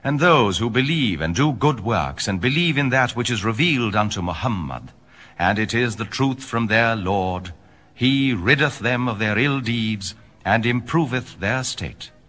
And those who believe and do good works, and believe in that which is revealed unto Muhammad, and it is the truth from their Lord, he riddeth them of their ill deeds, and improveth their state.